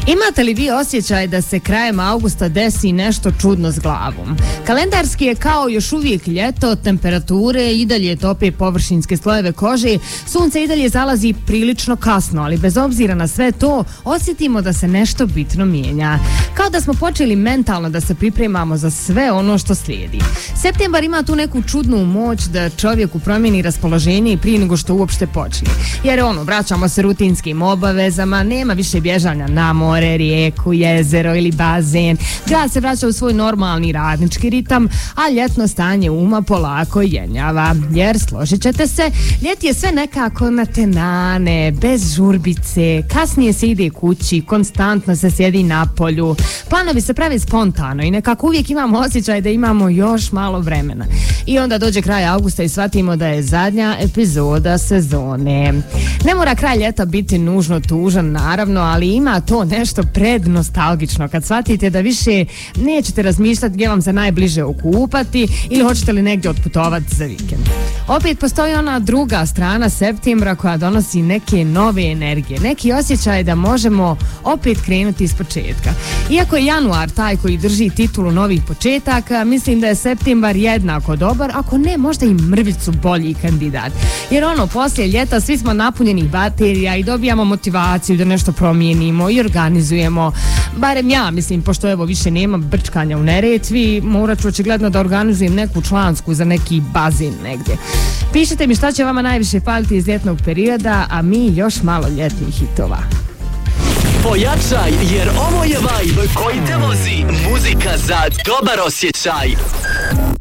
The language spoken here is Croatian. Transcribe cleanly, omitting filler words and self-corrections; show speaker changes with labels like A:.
A: Imate li vi osjećaj da se krajem augusta desi nešto čudno s glavom? Kalendarski je kao još uvijek ljeto, temperature i dalje tope površinske slojeve kože, sunce i dalje zalazi prilično kasno, ali bez obzira na sve to, osjetimo da se nešto bitno mijenja. Kao da smo počeli mentalno da se pripremamo za sve ono što slijedi. Septembar ima tu neku čudnu moć da čovjeku promijeni raspoloženje i prije nego što uopšte počne. Jer vraćamo se rutinskim obavezama, nema više bježanja na more, rijeku, jezero ili bazen. Grad se vraća u svoj normalni radnički ritam, a ljetno stanje uma polako jenjava. Jer, složit ćete se, ljeti je sve nekako natenane, bez žurbice, kasnije se ide kući, konstantno se sjedi na polju. Planovi se prave spontano i nekako uvijek imamo osjećaj da imamo još malo vremena. I onda dođe kraj augusta i shvatimo da je zadnja epizoda sezone. Ne mora kraj ljeta biti nužno tužan, naravno, ali ima to nešto prednostalgično kad shvatite da više nećete razmišljati gdje vam se najbliže okupati ili hoćete li negdje otputovati za vikend. Opet postoji ona druga strana septembra koja donosi neke nove energije, neki osjećaj da možemo opet krenuti iz početka. Iako je januar taj koji drži titulu novih početaka, mislim da je septembar jednako dobar, ako ne možda i mrvicu bolji kandidat. Jer poslije ljeta svi smo napunjeni baterija i dobijamo motivaciju da nešto promijenimo i organizujemo. Barem ja mislim, pošto više nema brčkanja u Neretvi, morat ću očigledno da organizujem neku člansku za neki bazin negdje. Pišite mi šta će vama najviše faliti iz ljetnog perioda, a mi još malo ljetnih hitova.
B: Pojačaj, jer ovo je vibe koji te vozi. Muzika za dobar osjećaj.